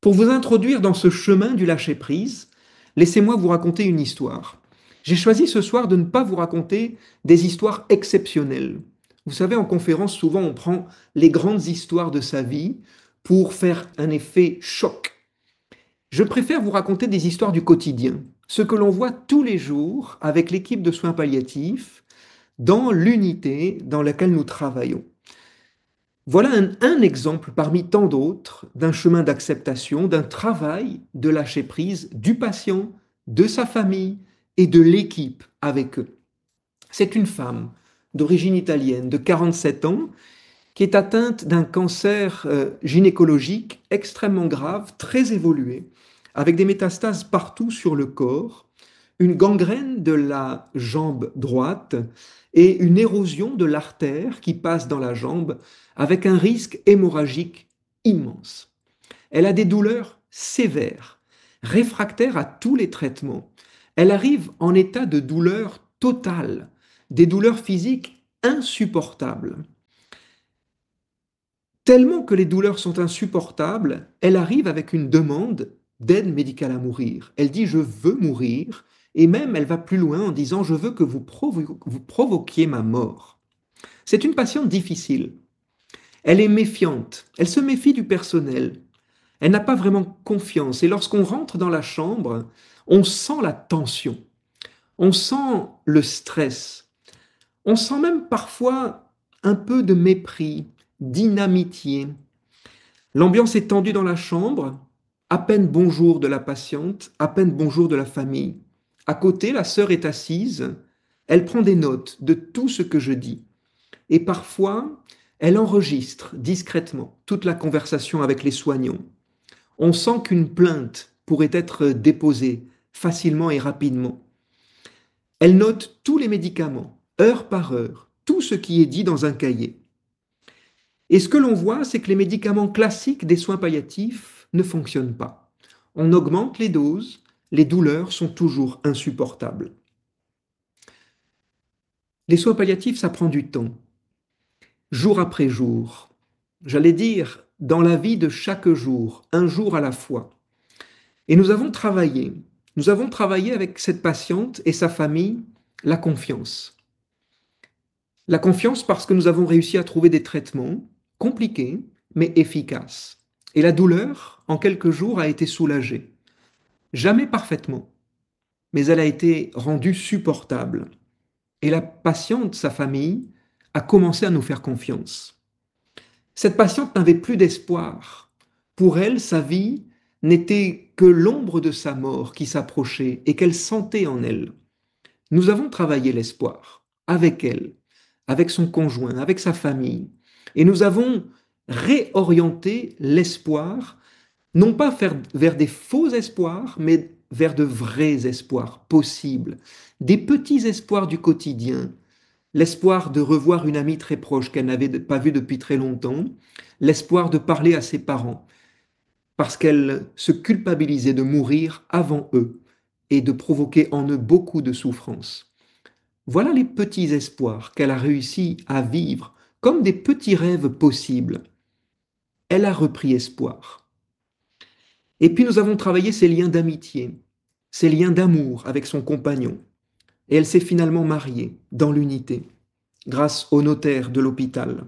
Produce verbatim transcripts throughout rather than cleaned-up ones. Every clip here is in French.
Pour vous introduire dans ce chemin du lâcher-prise, laissez-moi vous raconter une histoire. J'ai choisi ce soir de ne pas vous raconter des histoires exceptionnelles. Vous savez, en conférence, souvent on prend les grandes histoires de sa vie pour faire un effet choc. Je préfère vous raconter des histoires du quotidien, ce que l'on voit tous les jours avec l'équipe de soins palliatifs dans l'unité dans laquelle nous travaillons. Voilà un, un exemple parmi tant d'autres d'un chemin d'acceptation, d'un travail de lâcher prise du patient, de sa famille et de l'équipe avec eux. C'est une femme d'origine italienne de quarante-sept ans qui est atteinte d'un cancer euh, gynécologique extrêmement grave, très évolué, avec des métastases partout sur le corps, une gangrène de la jambe droite et une érosion de l'artère qui passe dans la jambe avec un risque hémorragique immense. Elle a des douleurs sévères, réfractaires à tous les traitements. Elle arrive en état de douleur totale, des douleurs physiques insupportables. Tellement que les douleurs sont insupportables, elle arrive avec une demande d'aide médicale à mourir. Elle dit je veux mourir et même elle va plus loin en disant je veux que vous, provo vous provoquiez ma mort. C'est une patiente difficile. Elle est méfiante, elle se méfie du personnel. Elle n'a pas vraiment confiance et lorsqu'on rentre dans la chambre, on sent la tension, on sent le stress, on sent même parfois un peu de mépris, d'inamitié. L'ambiance est tendue dans la chambre, à peine bonjour de la patiente, à peine bonjour de la famille. À côté, la sœur est assise, elle prend des notes de tout ce que je dis. Et parfois, elle enregistre discrètement toute la conversation avec les soignants. On sent qu'une plainte pourrait être déposée facilement et rapidement. Elle note tous les médicaments, heure par heure, tout ce qui est dit dans un cahier. Et ce que l'on voit, c'est que les médicaments classiques des soins palliatifs ne fonctionnent pas. On augmente les doses, les douleurs sont toujours insupportables. Les soins palliatifs, ça prend du temps, jour après jour. J'allais dire, dans la vie de chaque jour, un jour à la fois. Et nous avons travaillé, nous avons travaillé avec cette patiente et sa famille la confiance. La confiance parce que nous avons réussi à trouver des traitements compliqués mais efficaces. Et la douleur, en quelques jours, a été soulagée. Jamais parfaitement, mais elle a été rendue supportable. Et la patiente, sa famille, a commencé à nous faire confiance. Cette patiente n'avait plus d'espoir. Pour elle, sa vie n'était que l'ombre de sa mort qui s'approchait et qu'elle sentait en elle. Nous avons travaillé l'espoir avec elle, avec son conjoint, avec sa famille, et nous avons réorienté l'espoir, non pas vers des faux espoirs, mais vers de vrais espoirs possibles, des petits espoirs du quotidien, l'espoir de revoir une amie très proche qu'elle n'avait pas vue depuis très longtemps, l'espoir de parler à ses parents, parce qu'elle se culpabilisait de mourir avant eux et de provoquer en eux beaucoup de souffrance. Voilà les petits espoirs qu'elle a réussi à vivre comme des petits rêves possibles. Elle a repris espoir. Et puis nous avons travaillé ses liens d'amitié, ses liens d'amour avec son compagnon. Et elle s'est finalement mariée dans l'unité, grâce au notaire de l'hôpital.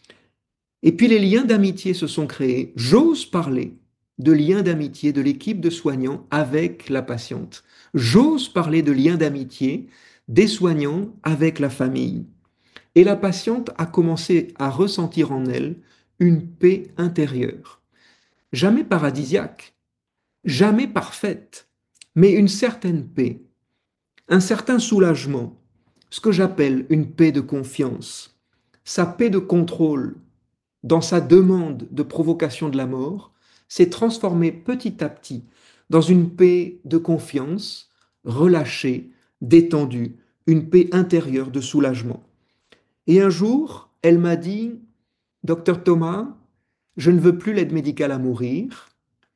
Et puis les liens d'amitié se sont créés. J'ose parler de liens d'amitié de l'équipe de soignants avec la patiente. J'ose parler de liens d'amitié des soignants avec la famille. Et la patiente a commencé à ressentir en elle une paix intérieure. Jamais paradisiaque, jamais parfaite, mais une certaine paix, un certain soulagement, ce que j'appelle une paix de confiance. Sa paix de contrôle dans sa demande de provocation de la mort s'est transformée petit à petit dans une paix de confiance, relâchée, détendue, une paix intérieure de soulagement. Et un jour, elle m'a dit, Docteur Thomas, je ne veux plus l'aide médicale à mourir,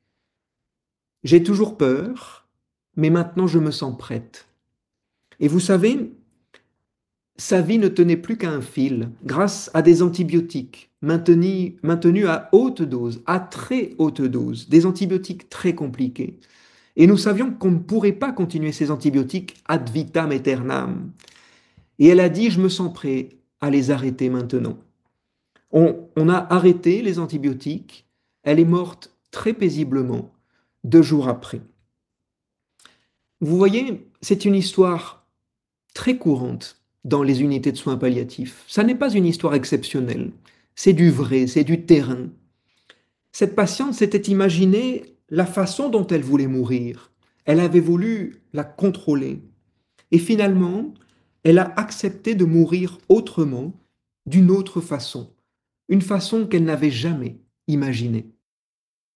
j'ai toujours peur, mais maintenant je me sens prête. Et vous savez, sa vie ne tenait plus qu'à un fil, grâce à des antibiotiques maintenus, maintenus à haute dose, à très haute dose, des antibiotiques très compliqués. Et nous savions qu'on ne pourrait pas continuer ces antibiotiques ad vitam aeternam. Et elle a dit, je me sens prêt à les arrêter maintenant. On, on a arrêté les antibiotiques, elle est morte très paisiblement deux jours après. Vous voyez, c'est une histoire très courante dans les unités de soins palliatifs. Ça n'est pas une histoire exceptionnelle, c'est du vrai, c'est du terrain. Cette patiente s'était imaginé la façon dont elle voulait mourir. Elle avait voulu la contrôler. Et finalement, elle a accepté de mourir autrement, d'une autre façon, une façon qu'elle n'avait jamais imaginée.